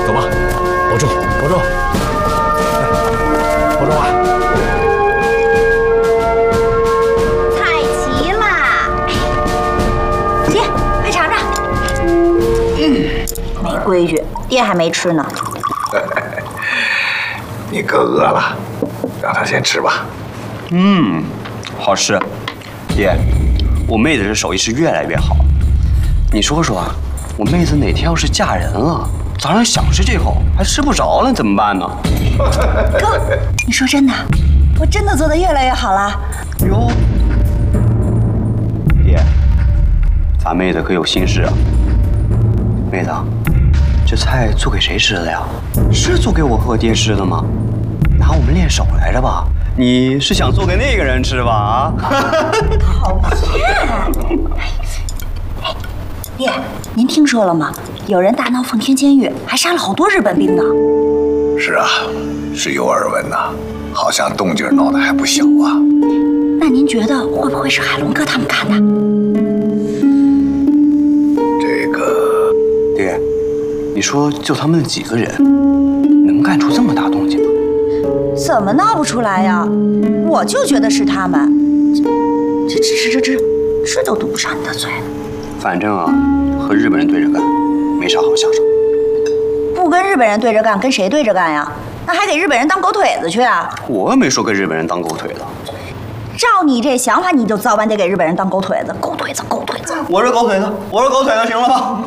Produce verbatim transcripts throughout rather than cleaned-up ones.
走吧，保重，保重，保重啊！ 菜齐啦，姐，快尝尝。嗯，没规矩，爹还没吃呢。 你哥饿了，让他先吃吧。 嗯，好吃。爹，我妹子这手艺是越来越好。你说说，我妹子哪天要是嫁人了，早上想吃这口还吃不着了，怎么办呢？ 哥，你说真的，我真的做得越来越好了。 哟，爹，咱妹子可有心事啊。妹子，这菜做给谁吃的呀？是做给我和爹吃的吗？拿我们练手来着吧？你是想做给那个人吃吧？啊！ 讨厌！爹，您听说了吗？有人大闹奉天监狱，还杀了好多日本兵呢。 是啊，是有耳闻呐，好像动静闹得还不小啊。 那您觉得会不会是海龙哥他们干的？ 这个， 爹，你说就他们几个人，能干出这么大动静吗？ 怎么闹不出来呀？我就觉得是他们。这吃吃吃吃，吃都堵不上你的嘴。 反正啊，和日本人对着干，没啥好下场。 不跟日本人对着干，跟谁对着干呀？那还给日本人当狗腿子去啊？ 我又没说跟日本人当狗腿子。 照你这想法，你就早晚得给日本人当狗腿子，狗腿子，狗腿子。 我是狗腿子，我是狗腿子，行了吧？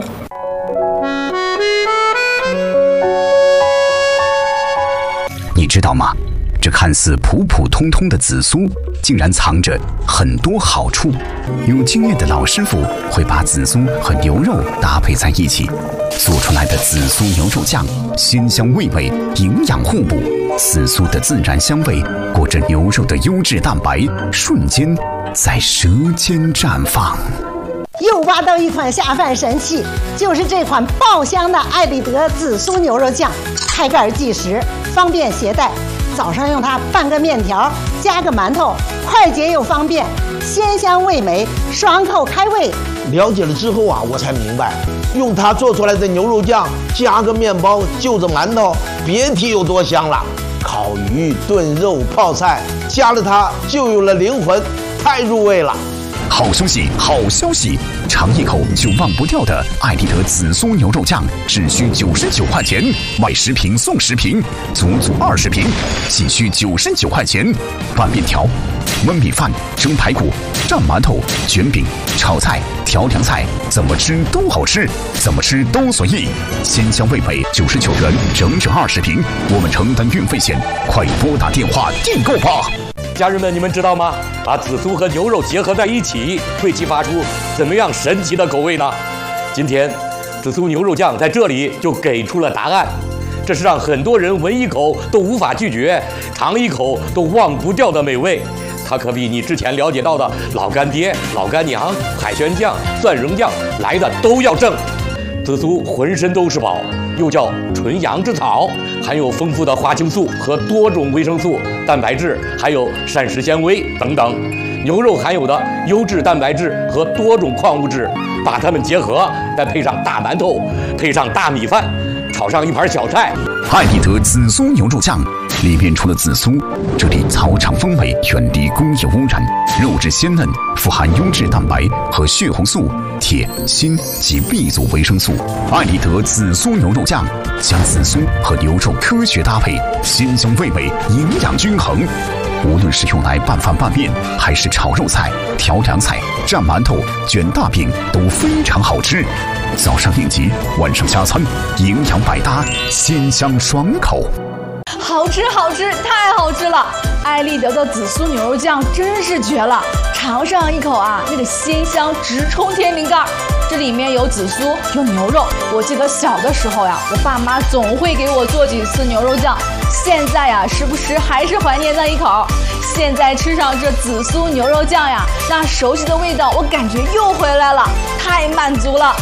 你知道吗？这看似普普通通的紫苏，竟然藏着很多好处。有经验的老师傅会把紫苏和牛肉搭配在一起，做出来的紫苏牛肉酱鲜香味美，营养互补。紫苏的自然香味裹着牛肉的优质蛋白，瞬间在舌尖绽放。 又挖到一款下饭神器，就是这款爆香的艾丽德紫苏牛肉酱，开盖即食，方便携带。早上用它拌个面条，加个馒头，快捷又方便，鲜香味美，爽口开胃。 了解了之后啊，我才明白，用它做出来的牛肉酱，加个面包，就着馒头，别提有多香了。烤鱼、炖肉、泡菜，加了它就有了灵魂，太入味了。 好消息，好消息！尝一口就忘不掉的艾丽德紫苏牛肉酱，只需九十九块钱，买十瓶送十瓶，足足二十瓶，仅需九十九块钱。拌面条、焖米饭、蒸排骨、蘸馒头、卷饼、炒菜、调凉菜，怎么吃都好吃，怎么吃都随意。鲜香味美，九十九元，整整二十瓶，我们承担运费险，快拨打电话订购吧！ 家人们，你们知道吗？把紫苏和牛肉结合在一起，会激发出怎么样神奇的口味呢？今天，紫苏牛肉酱在这里就给出了答案。这是让很多人闻一口都无法拒绝，尝一口都忘不掉的美味。它可比你之前了解到的老干爹、老干娘、海鲜酱、蒜蓉酱来的都要正。紫苏浑身都是宝，又叫纯阳之草，含有丰富的花青素和多种维生素、蛋白质，还有膳食纤维等等。牛肉含有的优质蛋白质和多种矿物质，把它们结合，再配上大馒头，配上大米饭，炒上一盘小菜。 艾丽德紫苏牛肉酱里面除了紫苏，这里草场风味，远离工业污染，肉质鲜嫩，富含优质蛋白和血红素、铁、锌及 B 族维生素。艾丽德紫苏牛肉酱将紫苏和牛肉科学搭配，鲜香味美，营养均衡。无论是用来拌饭拌面，还是炒肉菜、调凉菜、蘸馒头、卷大饼，都非常好吃。早上应急，晚上加餐，营养百搭，鲜香爽口。 好吃好吃，太好吃了！艾丽德的紫苏牛肉酱真是绝了，尝上一口啊，那个鲜香直冲天灵盖。这里面有紫苏，有牛肉。我记得小的时候呀，我爸妈总会给我做几次牛肉酱。现在呀，时不时还是怀念那一口。现在吃上这紫苏牛肉酱呀，那熟悉的味道，我感觉又回来了，太满足了。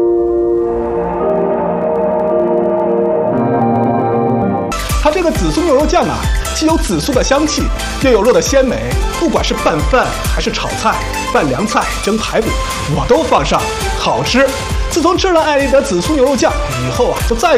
它这个紫苏牛肉酱啊，既有紫苏的香气，又有肉的鲜美。不管是拌饭还是炒菜、拌凉菜、蒸排骨，我都放上，好吃。自从吃了艾丽德紫苏牛肉酱以后啊，就再